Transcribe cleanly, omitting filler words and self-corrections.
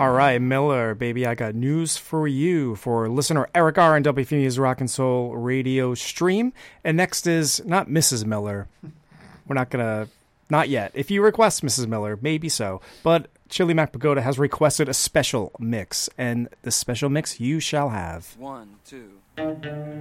All right, Miller, baby, I got news for you for listener Eric R. and WFMU's Rock and Soul radio stream. And next is not Mrs. Miller. We're not going to, not yet. If you request Mrs. Miller, maybe so. But Chili Mac Pagoda has requested a special mix, and the special mix you shall have. 1, 2.